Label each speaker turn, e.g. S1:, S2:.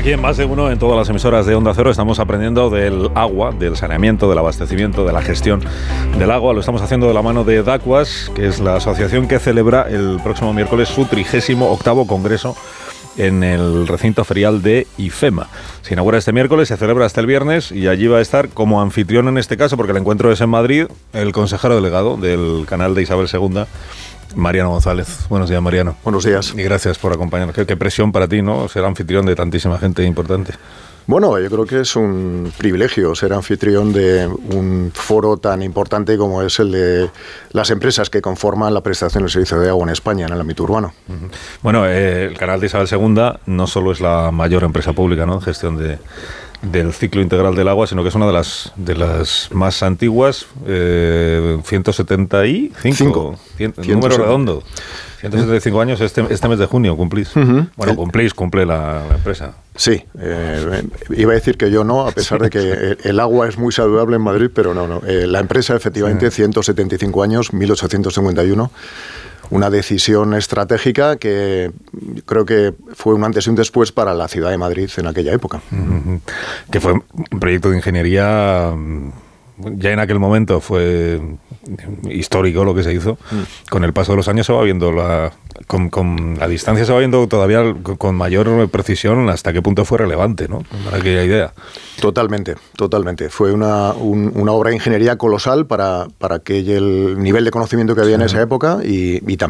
S1: aquí en Más de Uno, en todas las emisoras de Onda Cero, estamos aprendiendo del agua, del saneamiento, del abastecimiento, de la gestión del agua. Lo estamos haciendo de la mano de DACUAS, que es la asociación que celebra el próximo miércoles su 38º congreso en el recinto ferial de IFEMA. Se inaugura este miércoles, se celebra hasta el viernes y allí va a estar como anfitrión en este caso, porque el encuentro es en Madrid, el consejero delegado del canal de Isabel II, Mariano González. Buenos días, Mariano.
S2: Buenos días.
S1: Y gracias por acompañarnos. Qué presión para ti, ¿no? Ser anfitrión de tantísima gente importante.
S2: Bueno, yo creo que es un privilegio ser anfitrión de un foro tan importante como es el de las empresas que conforman la prestación del servicio de agua en España, en el ámbito urbano.
S1: Bueno, el canal de Isabel II no solo es la mayor empresa pública, ¿no?, en gestión del ciclo integral del agua, sino que es una de las más antiguas, 175, número redondo, 175 años este mes de junio cumplís. Uh-huh. Bueno, cumple la empresa.
S2: Sí, iba a decir que yo no, a pesar de que el agua es muy saludable en Madrid, pero no. La empresa, efectivamente, 175 años, 1851. Una decisión estratégica que creo que fue un antes y un después para la ciudad de Madrid en aquella época.
S1: Uh-huh. Que fue un proyecto de ingeniería, ya en aquel momento fue histórico lo que se hizo. Con el paso de los años se va viendo con la distancia se va viendo todavía con mayor precisión hasta qué punto fue relevante, ¿no?, para aquella idea.
S2: Totalmente. Fue una obra de ingeniería colosal para el nivel de conocimiento que había en esa época y también